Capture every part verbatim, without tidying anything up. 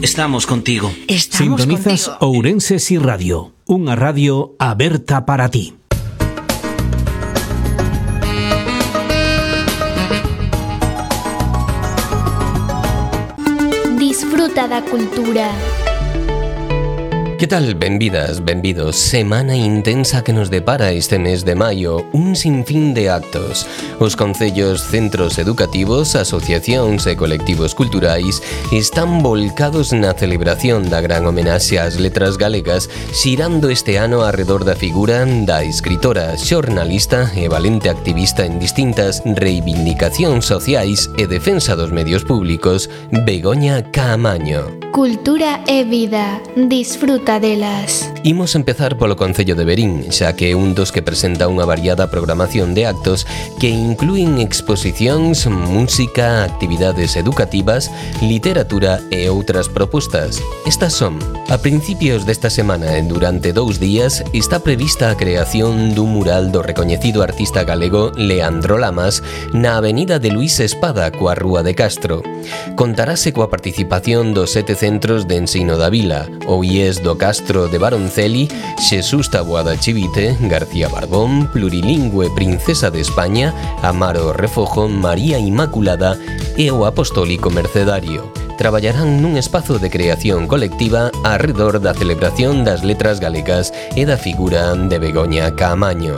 estamos contigo. Estamos Sintonizas contigo. Ourense Si Radio, unha radio aberta para ti. Disfruta da cultura. Que tal? Benvidas, benvidos. Semana intensa que nos depara este mes de maio, un sinfín de actos. Os concellos, centros educativos, asociacións e colectivos culturais están volcados na celebración da gran homenaxe ás letras galegas, xirando este ano arredor da figura da escritora, xornalista e valente activista en distintas reivindicacións sociais e defensa dos medios públicos, Begoña Caamaño. Cultura e vida. Disfruta delas. Imos empezar polo Concello de Verín, xa que é un dos que presenta unha variada programación de actos que inclúen exposicións, música, actividades educativas, literatura e outras propostas. Estas son: a principios desta semana e durante dous días está prevista a creación dun mural do recoñecido artista galego Leandro Lamas na Avenida de Luís Espada coa Rúa de Castro. Contarase coa participación dos sete centros de ensino da vila, o I E S do Castro de Baronceli, Xesús Taboada Chivite, García Barbón, Plurilingüe Princesa de España, Amaro Refojo, María Inmaculada e o Apostólico Mercedario. Traballarán nun espazo de creación colectiva arredor da celebración das letras galegas e da figura de Begoña Caamaño.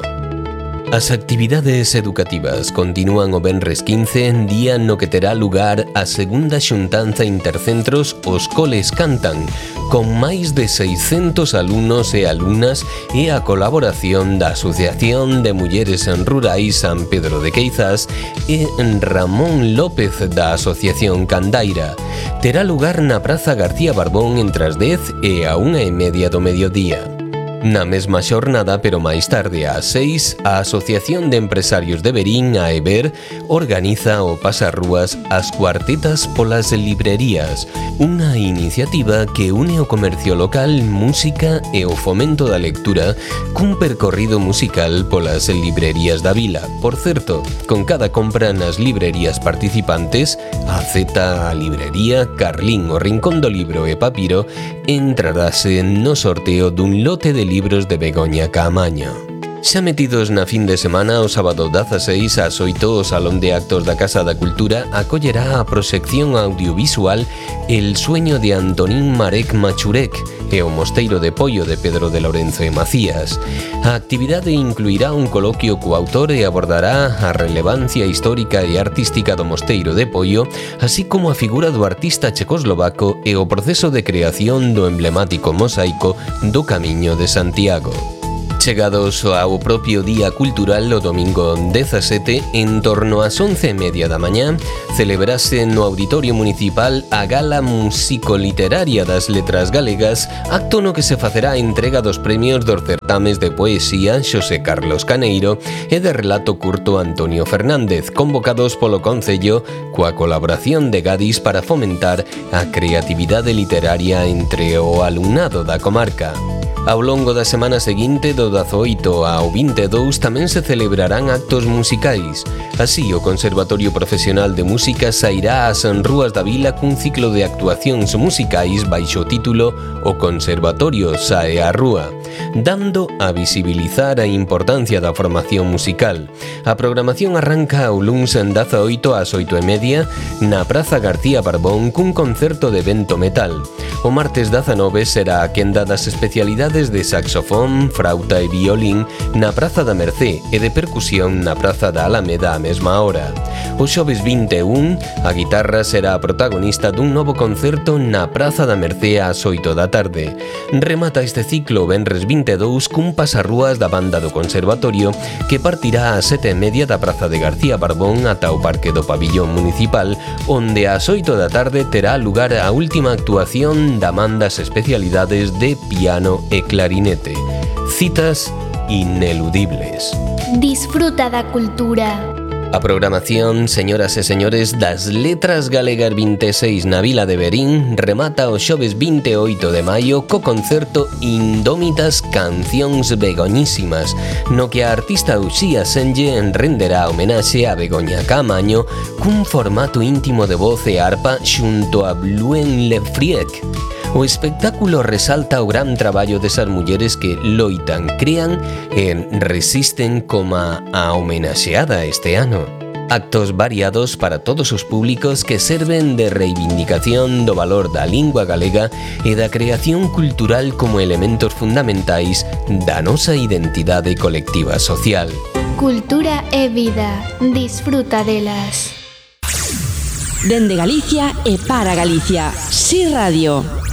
As actividades educativas continúan o venres quince, día no que terá lugar a segunda xuntanza intercentros Os Coles Cantan, con máis de seiscentos alumnos e alumnas e a colaboración da Asociación de Mulleres Rurais San Pedro de Queizás e Ramón López da Asociación Candaira. Terá lugar na Praza García Barbón entre as dez e a unha e media do mediodía. Na mesma xornada, pero máis tarde, ás seis, a Asociación de Empresarios de Verín, a EBER, organiza o Pasarrúas As Cuartetas polas Librerías, unha iniciativa que une o comercio local, música e o fomento da lectura cun percorrido musical polas librerías da vila. Por certo, con cada compra nas librerías participantes, a Zeta, a Librería, Carlín, o Rincón do Libro e Papiro, entrarase no sorteo dun lote de libros de Begoña Caamaño. Xa metidos na fin de semana, o sábado dezaseis ás oito, o Salón de Actos da Casa da Cultura acollerá a proxección audiovisual El sueño de Antonín Marek Machurek e o Mosteiro de Poio de Pedro de Lorenzo e Macías. A actividade incluirá un coloquio co autor e abordará a relevancia histórica e artística do Mosteiro de Poio, así como a figura do artista checoslovaco e o proceso de creación do emblemático mosaico do Camiño de Santiago. Chegados ao propio Día Cultural, o domingo dezasete, en torno ás once e media da mañá, celebrase no Auditorio Municipal a Gala Músico-Literaria das Letras Galegas, acto no que se facerá a entrega dos premios dos certames de poesía Xosé Carlos Caneiro e de relato curto Antonio Fernández, convocados polo Concello coa colaboración de Gadis para fomentar a creatividade literaria entre o alumnado da comarca. Ao longo da semana seguinte, do dezaoito ao vinte e dous, tamén se celebrarán actos musicais. Así, o Conservatorio Profesional de Música sairá ás rúas da vila cun ciclo de actuacións musicais baixo o título O Conservatorio sae á rúa, dando a visibilizar a importancia da formación musical. A programación arranca o luns en dezaoito ás oito e media na Praza García Barbón cun concerto de vento metal. O martes dezanove será a quenda das especialidades de saxofón, frauta e violín na Praza da Mercé e de percusión na Praza da Alameda á mesma hora. O xoves vinte e un, a guitarra será a protagonista dun novo concerto na Praza da Mercé ás oito da tarde. Remata este ciclo o venres vinte e dous cun pasarrúas da banda do Conservatorio que partirá ás sete e media da Praza de García Barbón ata o Parque do Pabillón Municipal, onde ás oito da tarde terá lugar a última actuación da man das especialidades de piano e clarinete. Citas ineludibles. Disfruta da cultura. A programación, señoras e señores, das Letras Galegas vinte e seis na Vila de Verín remata o xoves vinte e oito de maio co concerto Indómitas Cancións Begoñísimas, no que a artista Uxía Senlle renderá homenaxe a Begoña Caamaño cun formato íntimo de voz e arpa xunto a Bluen Lefriec. O espectáculo resalta o gran traballo desas mulleres que loitan, crean e resisten coma a homenaxeada este ano. Actos variados para todos os públicos que serven de reivindicación do valor da lingua galega e da creación cultural como elementos fundamentais da nosa identidade colectiva social. Cultura e vida, disfruta delas. Dende Galicia e para Galicia, Si Radio.